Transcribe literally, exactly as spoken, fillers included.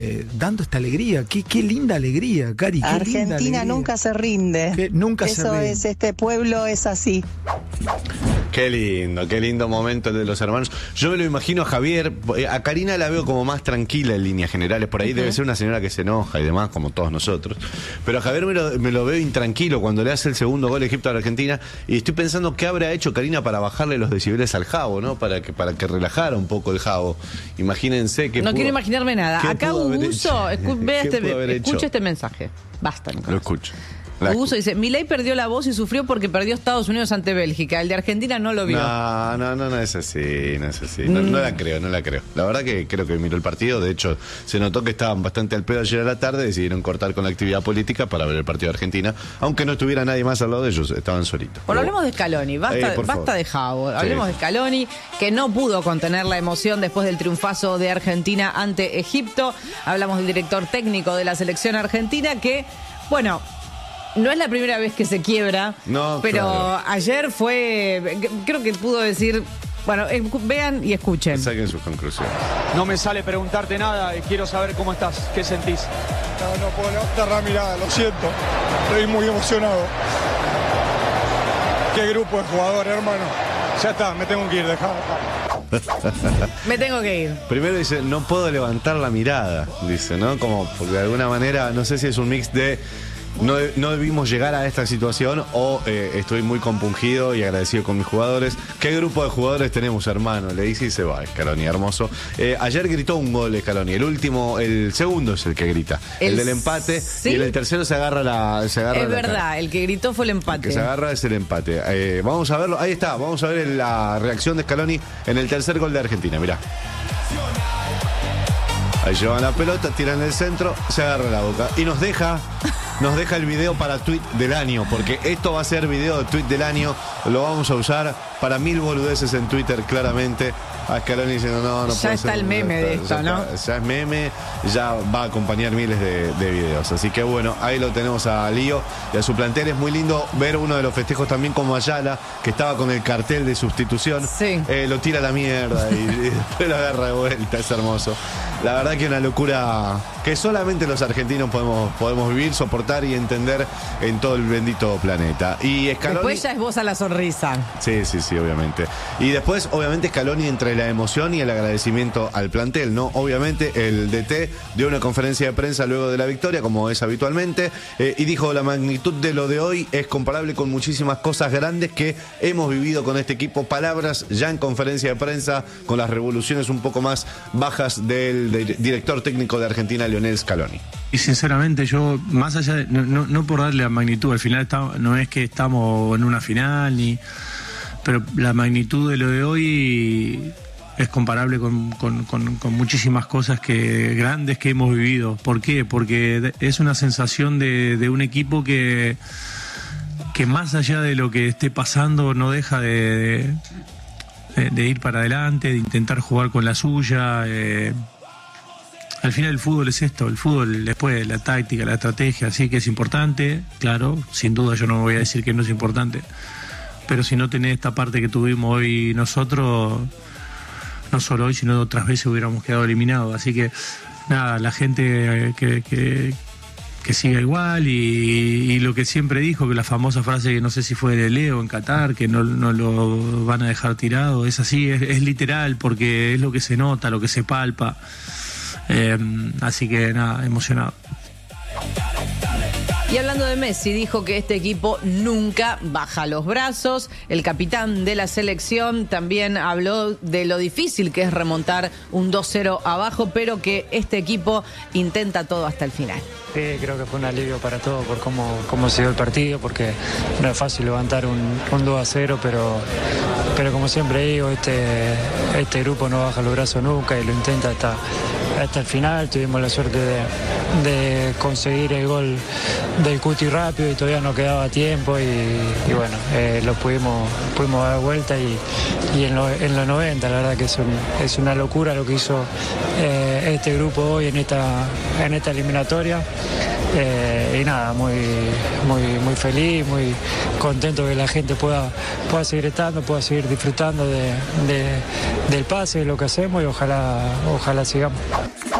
Eh, dando esta alegría, qué, qué linda alegría, Cari, qué Argentina linda alegría. nunca se rinde. Que nunca Eso se rinde. es, este pueblo es así. Qué lindo, qué lindo momento el de los hermanos. Yo me lo imagino a Javier, a Karina la veo como más tranquila en líneas generales, por ahí uh-huh. debe ser una señora que se enoja y demás, como todos nosotros. Pero a Javier me lo, me lo veo intranquilo cuando le hace el segundo gol Egipto a la Argentina, y estoy pensando qué habrá hecho Karina para bajarle los decibeles al Javo, ¿no? Para que, para que relajara un poco el Javo. Imagínense que No pudo, quiero imaginarme nada. Acá Uso, escu ve este, escucha este mensaje. Basta, Nicolás. Lo escucho. Uso dice, Milei perdió la voz y sufrió porque perdió Estados Unidos ante Bélgica. El de Argentina no lo vio. No, no, no, no es así, no es así. No, mm. no la creo, no la creo. La verdad que creo que miró el partido. De hecho, se notó que estaban bastante al pedo ayer a la tarde. Decidieron cortar con la actividad política para ver el partido de Argentina. Aunque no estuviera nadie más al lado de ellos, estaban solitos. Bueno, hablemos de Scaloni. Basta, eh, basta de Javo. Hablemos sí. de Scaloni, que no pudo contener la emoción después del triunfazo de Argentina ante Egipto. Hablamos del director técnico de la selección argentina que, bueno... No es la primera vez que se quiebra, no, pero claro. ayer fue, creo que pudo decir, bueno, eh, vean y escuchen. Saquen sus conclusiones. No me sale preguntarte nada, quiero saber cómo estás, qué sentís. No, no puedo levantar la mirada, lo siento, estoy muy emocionado. Qué grupo de jugadores, hermano. Ya está, me tengo que ir, dejá. Me tengo que ir. Primero dice, no puedo levantar la mirada, dice, ¿no? Como, porque de alguna manera, no sé si es un mix de... No, no debimos llegar a esta situación o eh, estoy muy compungido y agradecido con mis jugadores. ¿Qué grupo de jugadores tenemos, hermano? Le dice y se va, Scaloni, hermoso. Eh, ayer gritó un gol Scaloni. El último, el segundo es el que grita. El, el del empate. ¿Sí? Y en el tercero se agarra la se agarra Es la verdad, cara. El que gritó fue el empate. El que se agarra es el empate. Eh, vamos a verlo. Ahí está, vamos a ver la reacción de Scaloni en el tercer gol de Argentina. Mirá. Ahí llevan la pelota, tiran el centro, se agarra la boca. Y nos deja, nos deja el video para tweet del año, porque esto va a ser video de tweet del año. Lo vamos a usar para mil boludeces en Twitter, claramente. A Scaloni diciendo, no, no ya puede está ser, el meme ya de está, esto, ya ¿no? Está, ya es meme, ya va a acompañar miles de, de videos. Así que bueno, ahí lo tenemos a Lío y a su plantel. Es muy lindo ver uno de los festejos también como Ayala, que estaba con el cartel de sustitución. Sí. Eh, lo tira a la mierda y, y después lo agarra de vuelta. Es hermoso. La verdad que una locura que solamente los argentinos podemos, podemos vivir, soportar y entender en todo el bendito planeta. Y Scaloni... Después ya es vos a la sonrisa. Sí, sí, sí, obviamente. Y después, obviamente, Scaloni entre la emoción y el agradecimiento al plantel, ¿no? Obviamente, el D T dio una conferencia de prensa luego de la victoria, como es habitualmente, eh, y dijo, la magnitud de lo de hoy es comparable con muchísimas cosas grandes que hemos vivido con este equipo. Palabras ya en conferencia de prensa, con las revoluciones un poco más bajas del de director técnico de Argentina, Lionel Scaloni. Y sinceramente yo, más allá de, no, no, no por darle la magnitud, al final está, no es que estamos en una final, ni, pero la magnitud de lo de hoy es comparable con, con, con, con muchísimas cosas que grandes que hemos vivido. ¿Por qué? Porque es una sensación de, de un equipo que, que más allá de lo que esté pasando no deja de, de, de ir para adelante, de intentar jugar con la suya. Eh, Al final el fútbol es esto, el fútbol después la táctica, la estrategia, así que es importante, claro, sin duda yo no voy a decir que no es importante, pero si no tenés esta parte que tuvimos hoy nosotros, no solo hoy, sino otras veces hubiéramos quedado eliminados, así que nada, la gente que, que, que siga igual y, y lo que siempre dijo, que la famosa frase que no sé si fue de Leo en Qatar, que no, no lo van a dejar tirado, es así, es, es literal, porque es lo que se nota, lo que se palpa. Eh, así que nada, emocionado. Y hablando de Messi, dijo que este equipo nunca baja los brazos. El capitán de la selección también habló de lo difícil que es remontar un dos cero abajo, pero que este equipo intenta todo hasta el final. Sí, creo que fue un alivio para todos por cómo, cómo se dio el partido, porque no es fácil levantar un, un dos a cero, pero, pero como siempre digo, este, este grupo no baja los brazos nunca y lo intenta hasta, hasta el final. Tuvimos la suerte de, de conseguir el gol del Cuti rápido y todavía no quedaba tiempo y, y bueno, eh, lo pudimos, pudimos dar vuelta y, y en, lo, en los noventa, la verdad que es, un, es una locura lo que hizo eh, este grupo hoy en esta, en esta eliminatoria. Eh, y nada, muy, muy, muy feliz, muy contento que la gente pueda, pueda seguir estando, pueda seguir disfrutando de, de, del pase, de lo que hacemos y ojalá, ojalá sigamos.